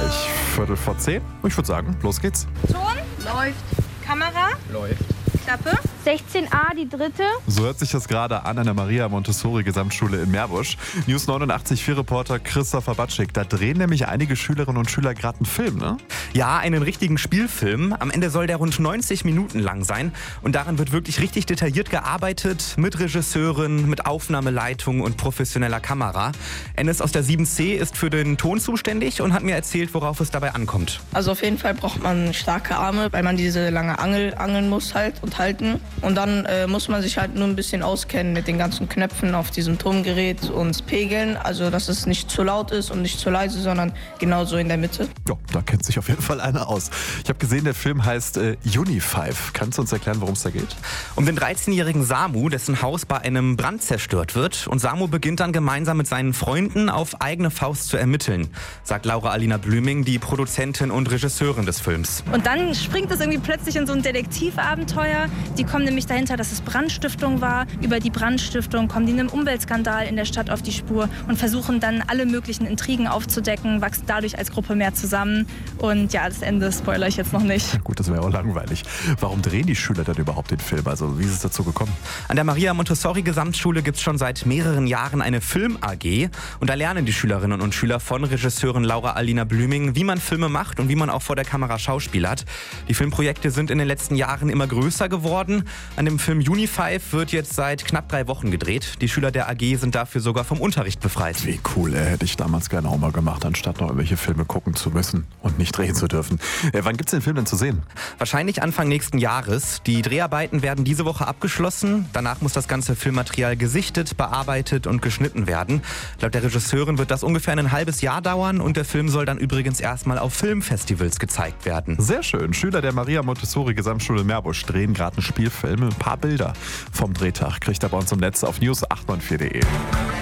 gleich 9:45. Ich würde sagen, los geht's. Ton? Läuft. Kamera? Läuft. Klappe? 16a, die dritte. So hört sich das gerade an der Maria Montessori Gesamtschule in Meerbusch. News 89.4 Reporter Christopher Batschik. Da drehen nämlich einige Schülerinnen und Schüler gerade einen Film, ne? Ja, einen richtigen Spielfilm. Am Ende soll der rund 90 Minuten lang sein. Und daran wird wirklich richtig detailliert gearbeitet. Mit Regisseurin, mit Aufnahmeleitung und professioneller Kamera. Enes aus der 7C ist für den Ton zuständig und hat mir erzählt, worauf es dabei ankommt. Also auf jeden Fall braucht man starke Arme, weil man diese lange Angel angeln muss halt und halten. Und dann muss man sich halt nur ein bisschen auskennen mit den ganzen Knöpfen auf diesem Turmgerät und Pegeln. Also dass es nicht zu laut ist und nicht zu leise, sondern genauso in der Mitte. Ja, da kennt sich auf jeden Fall einer aus. Ich habe gesehen, der Film heißt Uni5. Kannst du uns erklären, worum es da geht? Um den 13-jährigen Samu, dessen Haus bei einem Brand zerstört wird. Und Samu beginnt dann gemeinsam mit seinen Freunden auf eigene Faust zu ermitteln, sagt Laura Alina Blüming, die Produzentin und Regisseurin des Films. Und dann springt es irgendwie plötzlich in so ein Detektivabenteuer. Die kommen nämlich dahinter, dass es Brandstiftung war. Über die Brandstiftung kommen die einem Umweltskandal in der Stadt auf die Spur und versuchen dann alle möglichen Intrigen aufzudecken, wachsen dadurch als Gruppe mehr zusammen. Und ja, das Ende spoilere ich jetzt noch nicht. Ja, gut, das wäre auch langweilig. Warum drehen die Schüler denn überhaupt den Film? Also wie ist es dazu gekommen? An der Maria Montessori Gesamtschule gibt es schon seit mehreren Jahren eine Film-AG. Und da lernen die Schülerinnen und Schüler von Regisseurin Laura Alina Blüming, wie man Filme macht und wie man auch vor der Kamera schauspielert. Die Filmprojekte sind in den letzten Jahren immer größer geworden. An dem Film Uni5 wird jetzt seit knapp 3 Wochen gedreht. Die Schüler der AG sind dafür sogar vom Unterricht befreit. Wie cool, hätte ich damals gerne auch mal gemacht, anstatt noch irgendwelche Filme gucken zu müssen und nicht drehen zu dürfen. Wann gibt's den Film denn zu sehen? Wahrscheinlich Anfang nächsten Jahres. Die Dreharbeiten werden diese Woche abgeschlossen. Danach muss das ganze Filmmaterial gesichtet, bearbeitet und geschnitten werden. Laut der Regisseurin wird das ungefähr ein halbes Jahr dauern und der Film soll dann übrigens erstmal auf Filmfestivals gezeigt werden. Sehr schön. Schüler der Maria Montessori Gesamtschule Meerbusch drehen gerade einen Spielfilm. Ein paar Bilder vom Drehtag kriegt ihr bei uns im Netz auf news894.de.